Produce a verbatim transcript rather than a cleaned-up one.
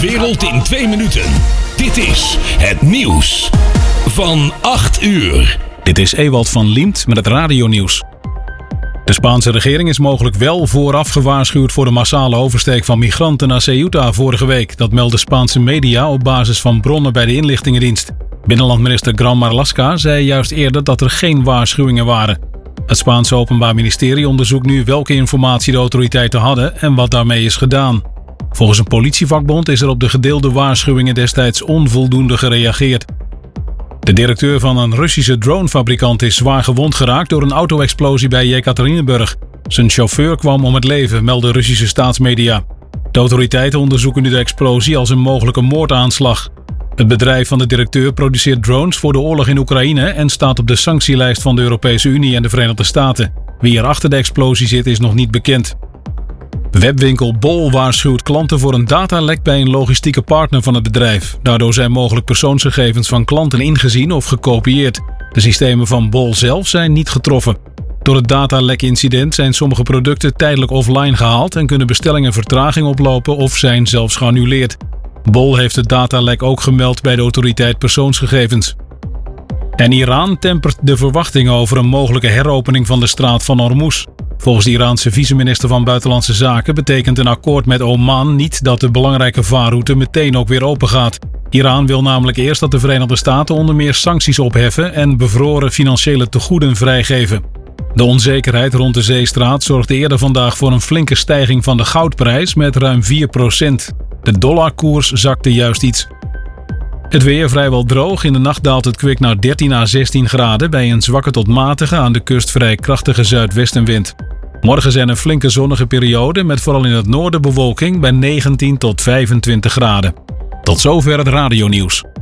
wereld in twee minuten. Dit is het nieuws van acht uur. Dit is Ewald van Liemt met het radionieuws. De Spaanse regering is mogelijk wel vooraf gewaarschuwd voor de massale oversteek van migranten naar Ceuta vorige week. Dat melden Spaanse media op basis van bronnen bij de inlichtingendienst. Binnenlandminister Gran Marlaska zei juist eerder dat er geen waarschuwingen waren. Het Spaanse Openbaar Ministerie onderzoekt nu welke informatie de autoriteiten hadden en wat daarmee is gedaan. Volgens een politievakbond is er op de gedeelde waarschuwingen destijds onvoldoende gereageerd. De directeur van een Russische dronefabrikant is zwaar gewond geraakt door een auto-explosie bij Jekaterinburg. Zijn chauffeur kwam om het leven, melden Russische staatsmedia. De autoriteiten onderzoeken nu de explosie als een mogelijke moordaanslag. Het bedrijf van de directeur produceert drones voor de oorlog in Oekraïne en staat op de sanctielijst van de Europese Unie en de Verenigde Staten. Wie er achter de explosie zit is nog niet bekend. Webwinkel Bol waarschuwt klanten voor een datalek bij een logistieke partner van het bedrijf. Daardoor zijn mogelijk persoonsgegevens van klanten ingezien of gekopieerd. De systemen van Bol zelf zijn niet getroffen. Door het datalek-incident zijn sommige producten tijdelijk offline gehaald en kunnen bestellingen vertraging oplopen of zijn zelfs geannuleerd. Bol heeft het datalek ook gemeld bij de autoriteit persoonsgegevens. En Iran tempert de verwachtingen over een mogelijke heropening van de straat van Hormuz. Volgens de Iraanse vice-minister van Buitenlandse Zaken betekent een akkoord met Oman niet dat de belangrijke vaarroute meteen ook weer open gaat. Iran wil namelijk eerst dat de Verenigde Staten onder meer sancties opheffen en bevroren financiële tegoeden vrijgeven. De onzekerheid rond de zeestraat zorgde eerder vandaag voor een flinke stijging van de goudprijs met ruim vier procent. De dollarkoers zakte juist iets. Het weer vrijwel droog. In de nacht daalt het kwik naar dertien à zestien graden bij een zwakke tot matige, aan de kust vrij krachtige zuidwestenwind. Morgen zijn er flinke zonnige perioden met vooral in het noorden bewolking bij negentien tot vijfentwintig graden. Tot zover het radionieuws.